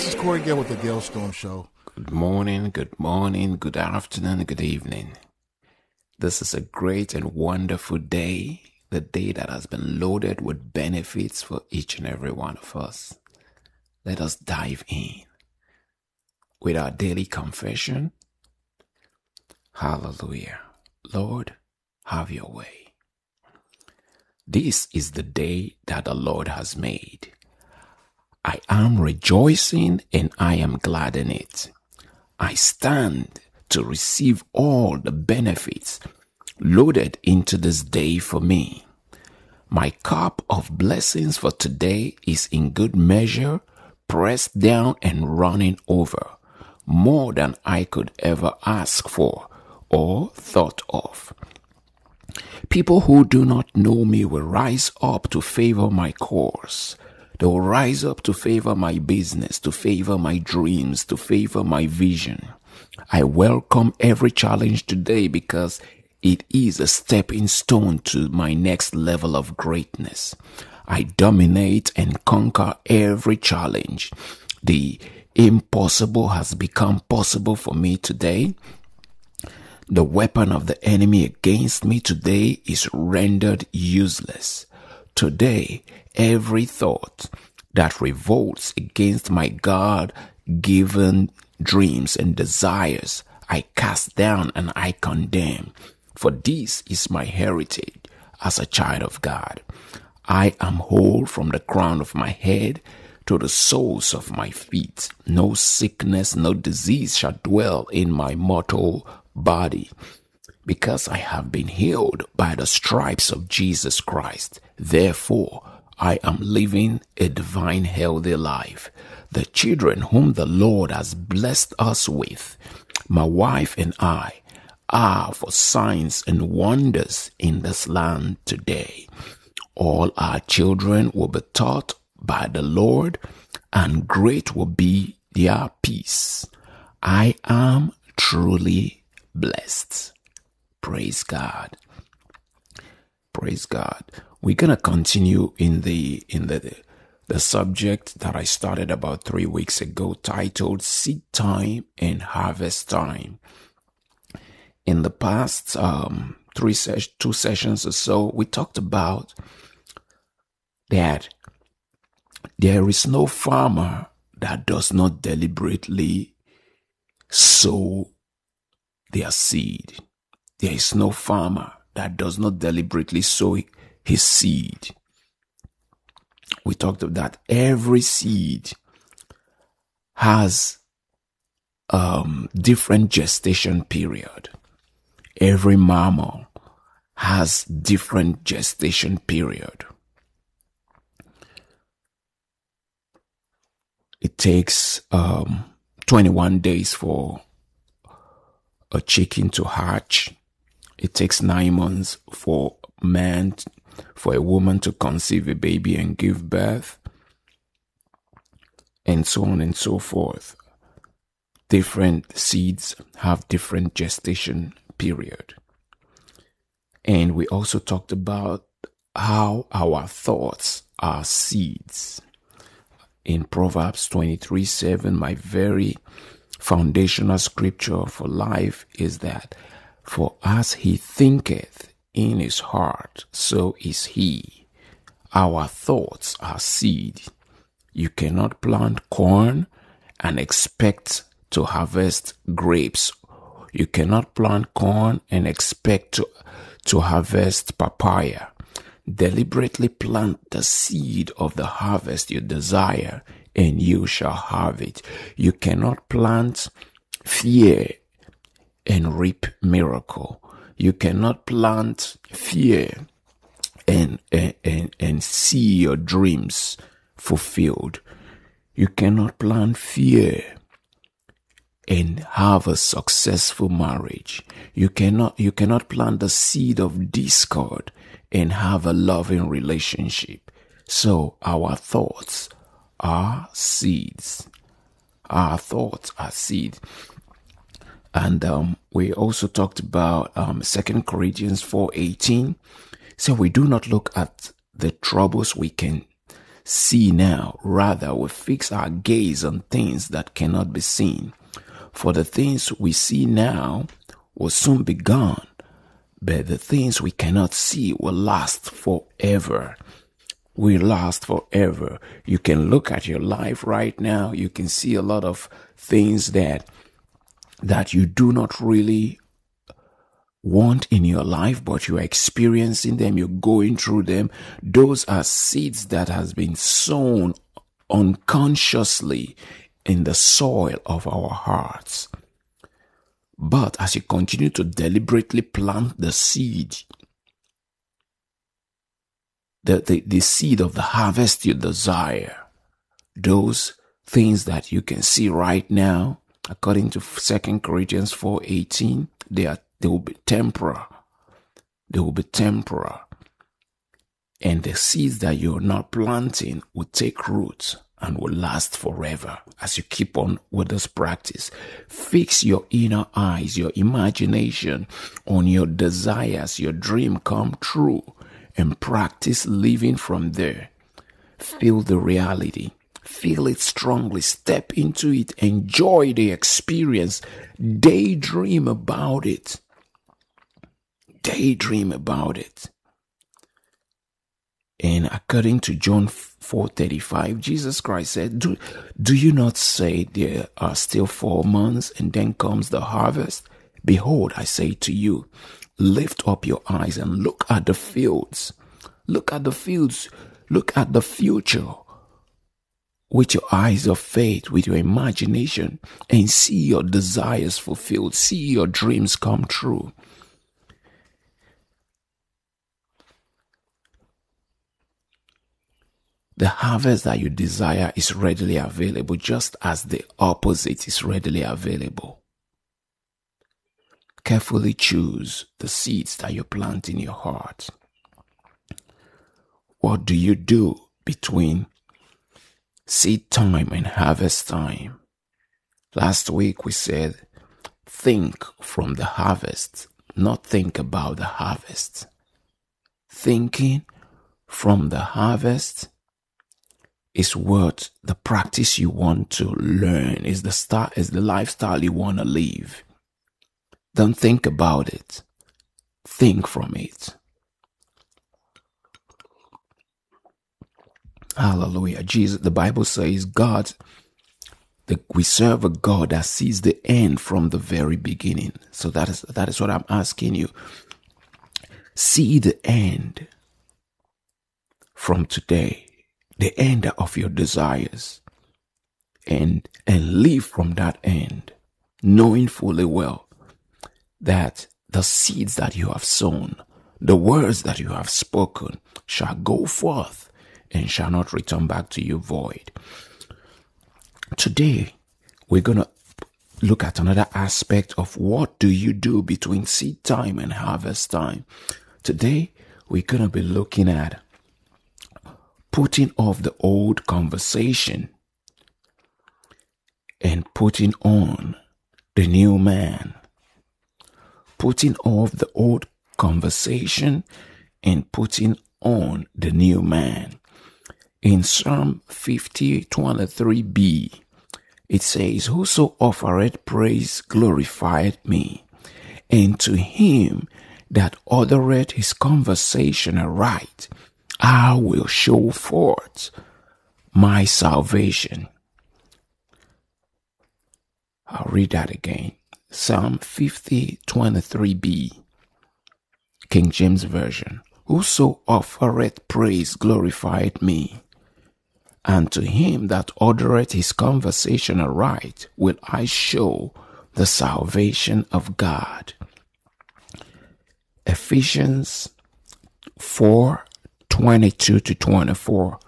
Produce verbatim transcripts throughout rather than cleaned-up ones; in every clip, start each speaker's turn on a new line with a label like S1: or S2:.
S1: This is Corey Gill with the Gale Storm Show.
S2: Good morning, good morning, good afternoon, good evening. This is a great and wonderful day, the day that has been loaded with benefits for each and every one of us. Let us dive in with our daily confession. Hallelujah. Lord, have your way. This is the day that the Lord has made. I am rejoicing and I am glad in it. I stand to receive all the benefits loaded into this day for me. My cup of blessings for today is in good measure, pressed down and running over, more than I could ever ask for or thought of. People who do not know me will rise up to favor my cause. They will rise up to favor my business, to favor my dreams, to favor my vision. I welcome every challenge today because it is a stepping stone to my next level of greatness. I dominate and conquer every challenge. The impossible has become possible for me today. The weapon of the enemy against me today is rendered useless. Today, every thought that revolts against my God-given dreams and desires, I cast down and I condemn. For this is my heritage as a child of God. I am whole from the crown of my head to the soles of my feet. No sickness, no disease shall dwell in my mortal body, because I have been healed by the stripes of Jesus Christ. Therefore, I am living a divine healthy life. The children whom the Lord has blessed us with, my wife and I, are for signs and wonders in this land today. All our children will be taught by the Lord, and great will be their peace. I am truly blessed. Praise God. Praise God. We're gonna continue in the in the the subject that I started about three weeks ago, titled Seed Time and Harvest Time. In the past um, three ses- two sessions or so, we talked about that there is no farmer that does not deliberately sow their seed. There is no farmer that does not deliberately sow his seed. We talked about that every seed has um different gestation period. Every mammal has different gestation period. It takes um twenty-one days for a chicken to hatch. It takes nine months for man, for a woman to conceive a baby and give birth, and so on and so forth. Different seeds have different gestation period. And we also talked about how our thoughts are seeds. In Proverbs twenty-three seven, my very foundational scripture for life is that, for as he thinketh in his heart, so is he. Our thoughts are seed. You cannot plant corn and expect to harvest grapes. You cannot plant corn and expect to, to harvest papaya. Deliberately plant the seed of the harvest you desire, and you shall have it. You cannot plant fear and reap miracle. You cannot plant fear and, and, and, and see your dreams fulfilled. You cannot plant fear and have a successful marriage. You cannot, you cannot plant the seed of discord and have a loving relationship. So our thoughts are seeds. Our thoughts are seeds. And um, we also talked about um, Second Corinthians four eighteen. So we do not look at the troubles we can see now. Rather, we fix our gaze on things that cannot be seen. For the things we see now will soon be gone, but the things we cannot see will last forever. Will last forever. You can look at your life right now. You can see a lot of things that that you do not really want in your life, but you are experiencing them. You're going through them. Those are seeds that has been sown unconsciously in the soil of our hearts. But as you continue to deliberately plant the seed, the, the, the seed of the harvest you desire, those things that you can see right now, according to Second Corinthians four eighteen, they are they will be temporal. They will be temporal. And the seeds that you're not planting will take root and will last forever as you keep on with this practice. Fix your inner eyes, your imagination on your desires, your dream come true, and practice living from there. Feel the reality. Feel it strongly. Step into it. Enjoy the experience. Daydream about it. Daydream about it. And according to John four thirty-five, Jesus Christ said, do, do you not say there are still four months and then comes the harvest? Behold, I say to you, lift up your eyes and look at the fields. Look at the fields. Look at the future with your eyes of faith, with your imagination, and see your desires fulfilled. See your dreams come true. The harvest that you desire is readily available, just as the opposite is readily available. Carefully choose the seeds that you plant in your heart. What do you do between seed time and harvest time? Last week we said, think from the harvest, not think about the harvest. Thinking from the harvest is what the practice you want to learn, is the start, is the lifestyle you want to live. Don't think about it. Think from it. Hallelujah. Jesus, the Bible says God, the, we serve a God that sees the end from the very beginning. So that is, that is what I'm asking you. See the end from today. The end of your desires, and and live from that end, knowing fully well that the seeds that you have sown, the words that you have spoken, shall go forth and shall not return back to you void. Today, we're going to look at another aspect of what do you do between seed time and harvest time. Today, we're going to be looking at putting off the old conversation and putting on the new man. Putting off the old conversation and putting on the new man. In Psalm fifty twenty-three b, it says, whoso offereth praise glorifieth me, and to him that ordereth his conversation aright, I will show forth my salvation. I'll read that again. Psalm fifty twenty-three b, King James Version. Whoso offereth praise glorifieth me, and to him that ordereth his conversation aright will I show the salvation of God. Ephesians four twenty-two to twenty-four,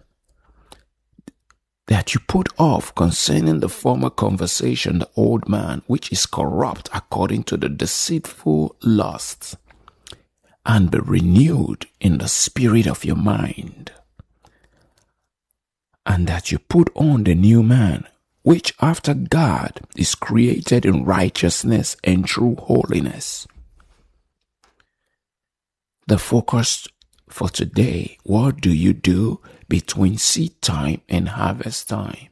S2: that you put off concerning the former conversation the old man, which is corrupt according to the deceitful lusts, and be renewed in the spirit of your mind, and that you put on the new man, which after God is created in righteousness and true holiness. The focus for today, what do you do between seed time and harvest time.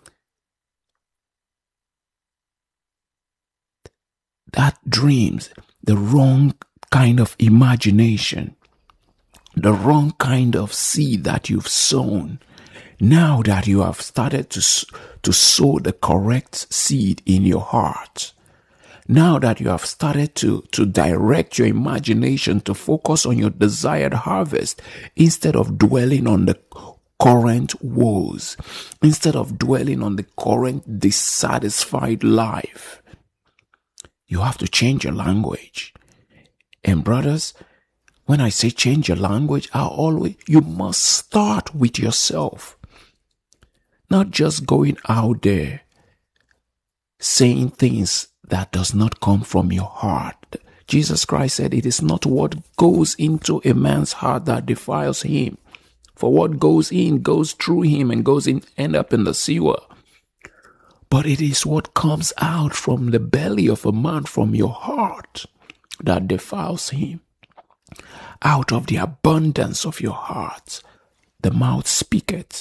S2: That dreams, the wrong kind of imagination, the wrong kind of seed that you've sown. Now that you have started to, to sow the correct seed in your heart, now that you have started to, to direct your imagination to focus on your desired harvest instead of dwelling on the current woes, instead of dwelling on the current dissatisfied life, you have to change your language. And brothers, when I say change your language, I always, you must start with yourself. Not just going out there saying things that does not come from your heart. Jesus Christ said it is not what goes into a man's heart that defiles him. For what goes in goes through him and goes in, end up in the sewer. But it is what comes out from the belly of a man, from your heart, that defiles him. Out of the abundance of your heart, the mouth speaketh.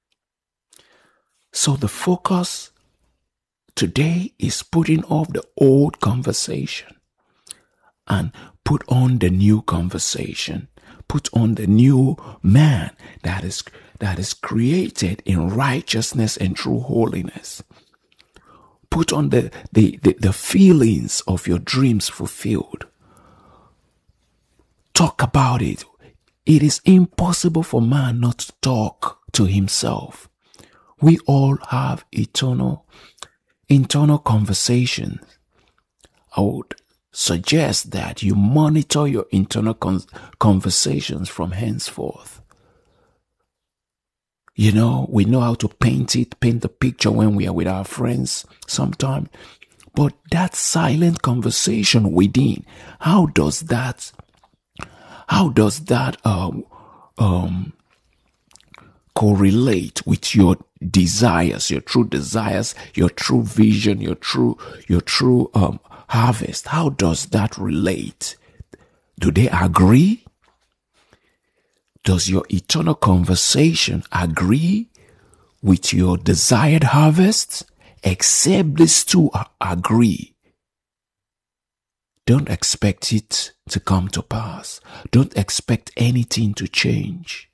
S2: So the focus today is putting off the old conversation and put on the new conversation. Put on the new man that is, that is created in righteousness and true holiness. Put on the, the, the, the feelings of your dreams fulfilled. Talk about it. It is impossible for man not to talk to himself. We all have eternal, internal conversations. I would suggest that you monitor your internal con- conversations from henceforth. You know, we know how to paint it, paint the picture when we are with our friends sometimes. But that silent conversation within, how does that, how does that um, um, correlate with your desires, your true desires, your true vision, your true, your true um, harvest? How does that relate? Do they agree? Does your eternal conversation agree with your desired harvest? Except these two agree, don't expect it to come to pass. Don't expect anything to change.